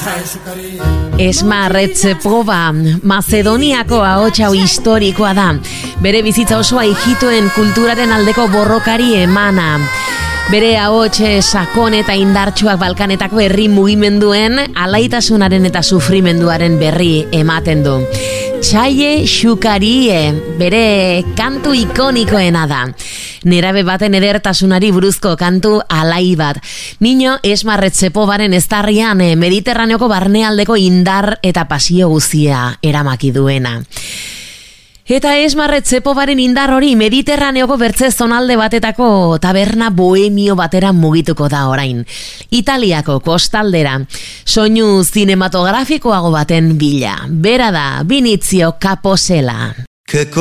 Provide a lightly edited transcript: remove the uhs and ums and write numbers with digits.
Esma Retsepova, Mazedoniako ahotsa historikoa da. Bere bizitza osoa ijitoen kulturaren aldeko borrokari emana. Bere ahotse sakon eta indartsuak Balkanetako herri mugimenduen alaitasunaren eta sufrimenduaren berri ematen du. Txaie Xukarie, bere kantu ikonikoena da. Nerabe baten edertasunari buruzko kantu alai bat. Nino Esma Retsepovaren eztarrian Mediterraneoko barnealdeko indar eta pasio guzia eramaki duena. Eta Esma Retsepovaren indar hori Mediterraneoko bertze zonalde batetako taberna bohemio batera mugituko da orain. Italiako kostaldera, soinu zinematografikoago baten bila. Bera da Vinizio Caposella.